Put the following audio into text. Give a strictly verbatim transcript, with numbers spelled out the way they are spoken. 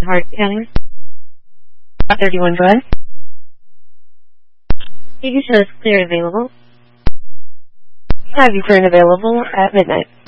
Hard scanning. thirty-one, go ahead. You shows clear available. Have you current available at midnight.